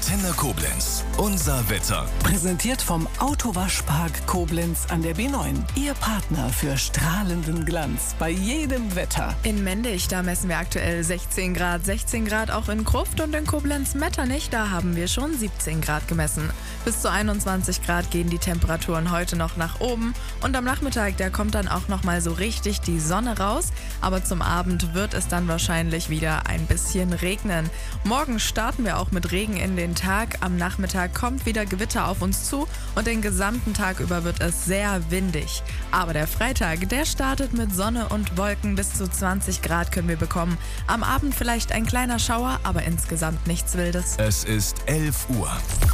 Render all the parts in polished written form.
Antenne Koblenz. Unser Wetter. Präsentiert vom Autowaschpark Koblenz an der B9. Ihr Partner für strahlenden Glanz bei jedem Wetter. In Mendig, da messen wir aktuell 16 Grad. 16 Grad auch in Gruft und in Koblenz-Metternich, da haben wir schon 17 Grad gemessen. Bis zu 21 Grad gehen die Temperaturen heute noch nach oben. Und am Nachmittag, da kommt dann auch noch mal so richtig die Sonne raus. Aber zum Abend wird es dann wahrscheinlich wieder ein bisschen regnen. Morgen starten wir auch mit Regen in den Tag. Am Nachmittag kommt wieder Gewitter auf uns zu und den gesamten Tag über wird es sehr windig. Aber der Freitag, der startet mit Sonne und Wolken. Bis zu 20 Grad können wir bekommen. Am Abend vielleicht ein kleiner Schauer, aber insgesamt nichts Wildes. Es ist 11 Uhr.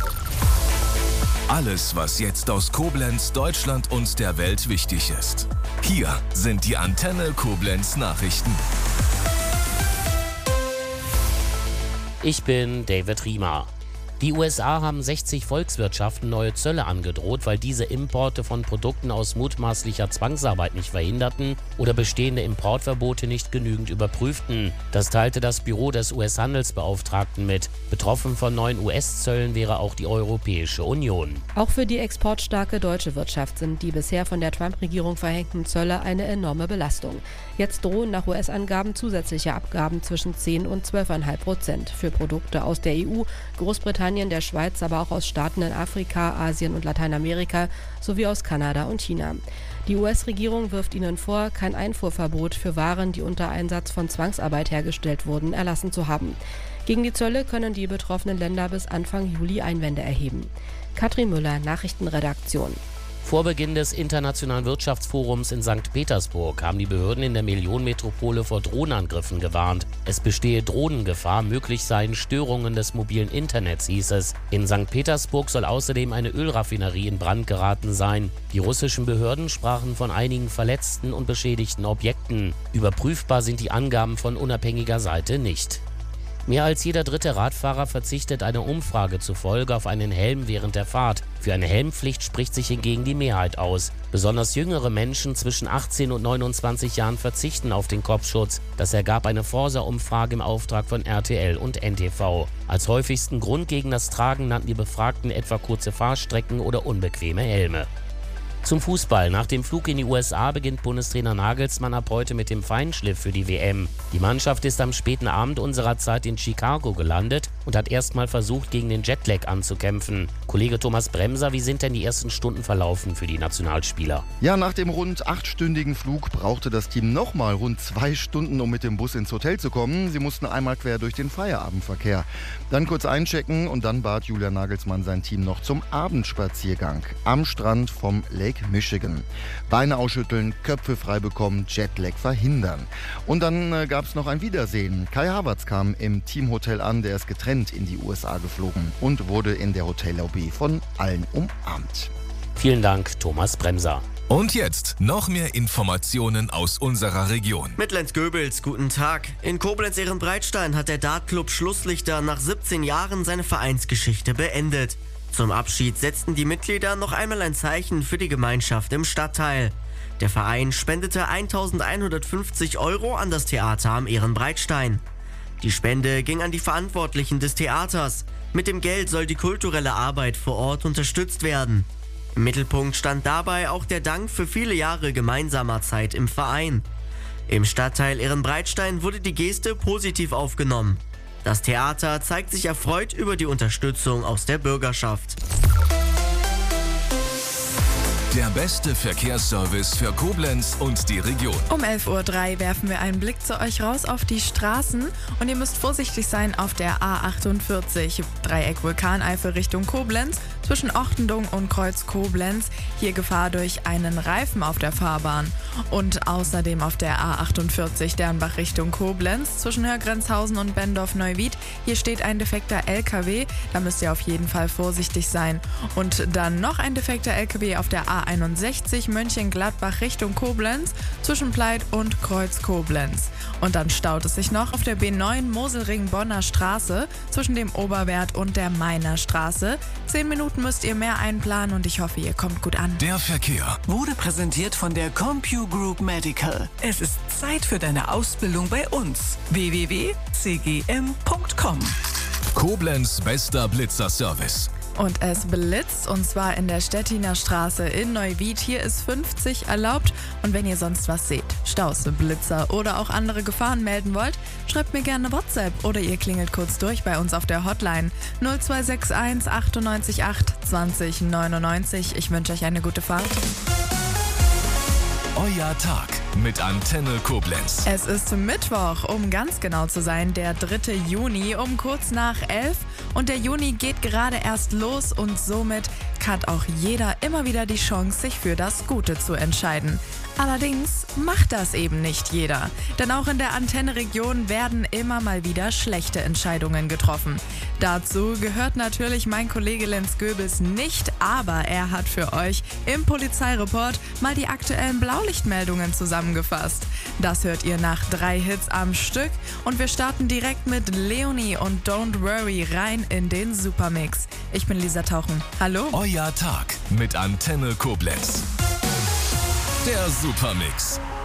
Alles, was jetzt aus Koblenz, Deutschland und der Welt wichtig ist. Hier sind die Antenne Koblenz Nachrichten. Ich bin David Riemer. Die USA haben 60 Volkswirtschaften neue Zölle angedroht, weil diese Importe von Produkten aus mutmaßlicher Zwangsarbeit nicht verhinderten oder bestehende Importverbote nicht genügend überprüften. Das teilte das Büro des US-Handelsbeauftragten mit. Betroffen von neuen US-Zöllen wäre auch die Europäische Union. Auch für die exportstarke deutsche Wirtschaft sind die bisher von der Trump-Regierung verhängten Zölle eine enorme Belastung. Jetzt drohen nach US-Angaben zusätzliche Abgaben zwischen 10 und 12,5% für Produkte aus der EU, Großbritannien, der Schweiz, aber auch aus Staaten in Afrika, Asien und Lateinamerika sowie aus Kanada und China. Die US-Regierung wirft ihnen vor, kein Einfuhrverbot für Waren, die unter Einsatz von Zwangsarbeit hergestellt wurden, erlassen zu haben. Gegen die Zölle können die betroffenen Länder bis Anfang Juli Einwände erheben. Katrin Müller, Nachrichtenredaktion. Vor Beginn des Internationalen Wirtschaftsforums in St. Petersburg haben die Behörden in der Millionenmetropole vor Drohnenangriffen gewarnt. Es bestehe Drohnengefahr, möglich seien Störungen des mobilen Internets, hieß es. In St. Petersburg soll außerdem eine Ölraffinerie in Brand geraten sein. Die russischen Behörden sprachen von einigen verletzten und beschädigten Objekten. Überprüfbar sind die Angaben von unabhängiger Seite nicht. Mehr als jeder dritte Radfahrer verzichtet einer Umfrage zufolge auf einen Helm während der Fahrt. Für eine Helmpflicht spricht sich hingegen die Mehrheit aus. Besonders jüngere Menschen zwischen 18 und 29 Jahren verzichten auf den Kopfschutz. Das ergab eine Forsa-Umfrage im Auftrag von RTL und NTV. Als häufigsten Grund gegen das Tragen nannten die Befragten etwa kurze Fahrstrecken oder unbequeme Helme. Zum Fußball. Nach dem Flug in die USA beginnt Bundestrainer Nagelsmann ab heute mit dem Feinschliff für die WM. Die Mannschaft ist am späten Abend unserer Zeit in Chicago gelandet und hat erstmal versucht, gegen den Jetlag anzukämpfen. Kollege Thomas Bremser, wie sind denn die ersten Stunden verlaufen für die Nationalspieler? Ja, nach dem rund 8-stündigen Flug brauchte das Team nochmal rund 2 Stunden, um mit dem Bus ins Hotel zu kommen. Sie mussten einmal quer durch den Feierabendverkehr. Dann kurz einchecken und dann bat Julian Nagelsmann sein Team noch zum Abendspaziergang am Strand vom Lake Michigan. Beine ausschütteln, Köpfe frei bekommen, Jetlag verhindern. Und dann gab es noch ein Wiedersehen. Kai Havertz kam im Teamhotel an, der ist getrennt in die USA geflogen und wurde in der Hotellobby von allen umarmt. Vielen Dank, Thomas Bremser. Und jetzt noch mehr Informationen aus unserer Region. Mit Lenz Goebels, guten Tag. In Koblenz-Ehrenbreitstein hat der Dartclub Schlusslichter nach 17 Jahren seine Vereinsgeschichte beendet. Zum Abschied setzten die Mitglieder noch einmal ein Zeichen für die Gemeinschaft im Stadtteil. Der Verein spendete 1.150 € an das Theater am Ehrenbreitstein. Die Spende ging an die Verantwortlichen des Theaters. Mit dem Geld soll die kulturelle Arbeit vor Ort unterstützt werden. Im Mittelpunkt stand dabei auch der Dank für viele Jahre gemeinsamer Zeit im Verein. Im Stadtteil Ehrenbreitstein wurde die Geste positiv aufgenommen. Das Theater zeigt sich erfreut über die Unterstützung aus der Bürgerschaft. Der beste Verkehrsservice für Koblenz und die Region. Um 11:03 Uhr werfen wir einen Blick zu euch raus auf die Straßen und ihr müsst vorsichtig sein auf der A48, Dreieck Vulkaneifel Richtung Koblenz, zwischen Ochtendung und Kreuz Koblenz. Hier Gefahr durch einen Reifen auf der Fahrbahn. Und außerdem auf der A48 Dernbach Richtung Koblenz, zwischen Hörgrenzhausen und Bendorf-Neuwied. Hier steht ein defekter LKW, da müsst ihr auf jeden Fall vorsichtig sein. Und dann noch ein defekter LKW auf der A61 Mönchengladbach Richtung Koblenz, zwischen Pleit und Kreuz Koblenz. Und dann staut es sich noch auf der B9 Moselring-Bonner Straße, zwischen dem Oberwert und der Mainer Straße. 10 Minuten müsst ihr mehr einplanen und ich hoffe, ihr kommt gut an. Der Verkehr Wurde präsentiert von der CompuGroup Medical. Es ist Zeit für deine Ausbildung bei uns. www.cgm.com Koblenz bester Blitzerservice. Und es blitzt, und zwar in der Stettiner Straße in Neuwied. Hier ist 50 erlaubt. Und wenn ihr sonst was seht, Staus, Blitzer oder auch andere Gefahren melden wollt, schreibt mir gerne WhatsApp oder ihr klingelt kurz durch bei uns auf der Hotline 0261 98 8 20 99. Ich wünsche euch eine gute Fahrt. Euer Tag mit Antenne Koblenz. Es ist Mittwoch, um ganz genau zu sein, der 3. Juni um kurz nach 11. Und der Juni geht gerade erst los und somit hat auch jeder immer wieder die Chance, sich für das Gute zu entscheiden. Allerdings macht das eben nicht jeder. Denn auch in der Antenne-Region werden immer mal wieder schlechte Entscheidungen getroffen. Dazu gehört natürlich mein Kollege Lenz Goebels nicht, aber er hat für euch im Polizeireport mal die aktuellen Blaulichtmeldungen zusammengefasst. Das hört ihr nach 3 Hits am Stück und wir starten direkt mit Leonie und Don't Worry rein in den Supermix. Ich bin Lisa Tauchen. Hallo. Euer Tag mit Antenne Koblenz. Der Supermix.